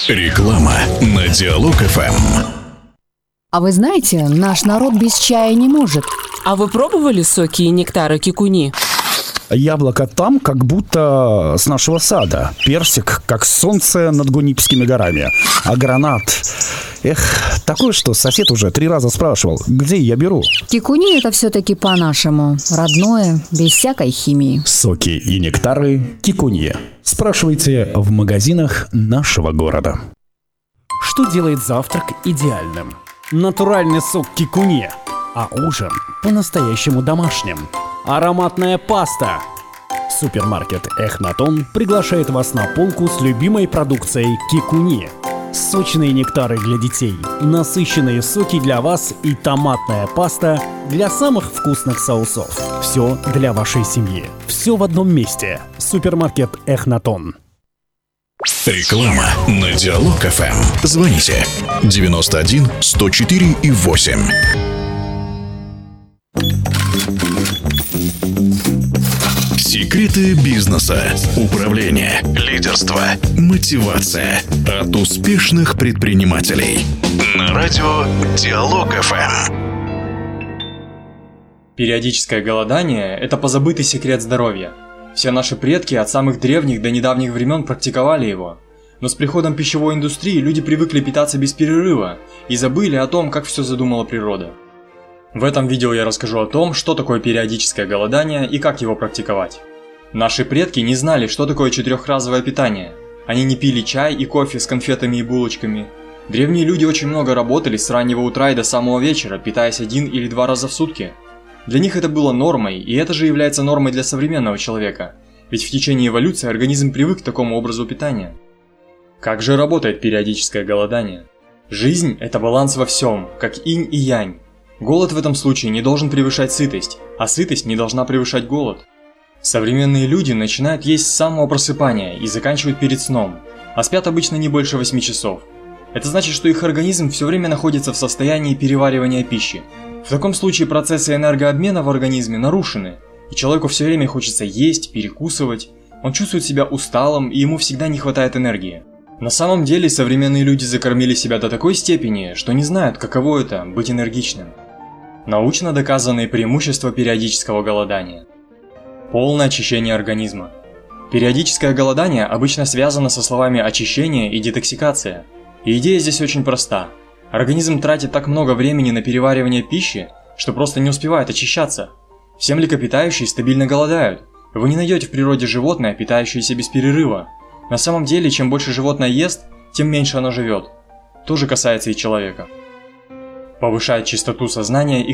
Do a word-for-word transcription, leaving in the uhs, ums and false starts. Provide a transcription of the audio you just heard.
Реклама на Диалог эф эм. А вы знаете, наш народ без чая не может. А вы пробовали соки и нектары кикуни? Яблоко там, как будто с нашего сада. Персик, как солнце над Гунипскими горами. А гранат... Эх, такое, что сосед уже три раза спрашивал, где я беру. Кикуни — это все-таки по-нашему. Родное, без всякой химии. Соки и нектары кикунье. Спрашивайте в магазинах нашего города. Что делает завтрак идеальным? Натуральный сок кикунье. А ужин по-настоящему домашним. Ароматная паста. Супермаркет Эхнатон приглашает вас на полку с любимой продукцией кикунье. Сочные нектары для детей, насыщенные соки для вас и томатная паста для самых вкусных соусов. Все для вашей семьи. Все в одном месте. Супермаркет Эхнатон. Реклама на Диалог эф эм. Звоните девяносто один сто четыре и восемь. Секреты бизнеса, управления, лидерства, мотивация от успешных предпринимателей. На радио Диалог эф эм. Периодическое голодание – это позабытый секрет здоровья. Все наши предки от самых древних до недавних времен практиковали его. Но с приходом пищевой индустрии люди привыкли питаться без перерыва и забыли о том, как все задумала природа. В этом видео я расскажу о том, что такое периодическое голодание и как его практиковать. Наши предки не знали, что такое четырехразовое питание. Они не пили чай и кофе с конфетами и булочками. Древние люди очень много работали с раннего утра и до самого вечера, питаясь один или два раза в сутки. Для них это было нормой, и это же является нормой для современного человека. Ведь в течение эволюции организм привык к такому образу питания. Как же работает периодическое голодание? Жизнь – это баланс во всем, как инь и янь. Голод в этом случае не должен превышать сытость, а сытость не должна превышать голод. Современные люди начинают есть с самого просыпания и заканчивают перед сном, а спят обычно не больше восьми часов. Это значит, что их организм все время находится в состоянии переваривания пищи. В таком случае процессы энергообмена в организме нарушены, и человеку все время хочется есть, перекусывать, он чувствует себя усталым и ему всегда не хватает энергии. На самом деле современные люди закормили себя до такой степени, что не знают, каково это – быть энергичным. Научно доказанные преимущества периодического голодания. Полное очищение организма. Периодическое голодание обычно связано со словами очищение и детоксикация. И идея здесь очень проста. Организм тратит так много времени на переваривание пищи, что просто не успевает очищаться. Все млекопитающие стабильно голодают. Вы не найдете в природе животное, питающееся без перерыва. На самом деле, чем больше животное ест, тем меньше оно живет. То же касается и человека. Повышает чистоту сознания и